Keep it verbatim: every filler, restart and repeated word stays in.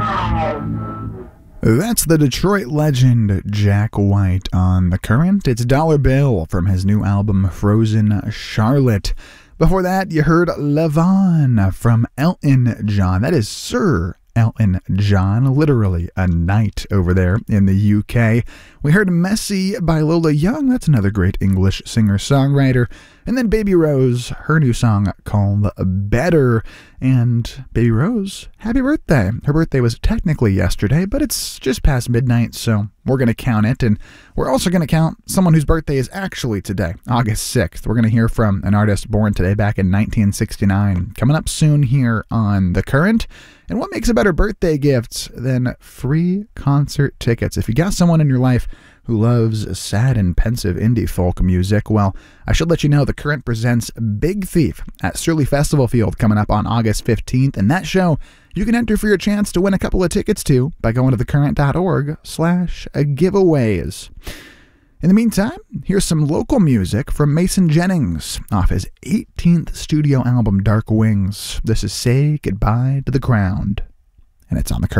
That's the Detroit legend Jack White on The Current. It's Dollar Bill from his new album Frozen Charlotte. Before that, you heard Levon from Elton John. That is Sir Elton John, literally a knight over there in the U K. We heard Messy by Lola Young. That's another great English singer-songwriter. And then Baby Rose, her new song called Better. And Baby Rose, happy birthday. Her birthday was technically yesterday, but it's just past midnight, so we're going to count it. And we're also going to count someone whose birthday is actually today, August sixth. We're going to hear from an artist born today back in nineteen sixty-nine. Coming up soon here on The Current. And what makes a better birthday gift than free concert tickets? If you got someone in your life who loves sad and pensive indie folk music, well, I should let you know The Current presents Big Thief at Surly Festival Field coming up on August fifteenth. And that show, you can enter for your chance to win a couple of tickets to by going to thecurrent.org slash giveaways. In the meantime, here's some local music from Mason Jennings off his eighteenth studio album, Dark Wings. This is Say Goodbye to the Ground, and it's on The Current.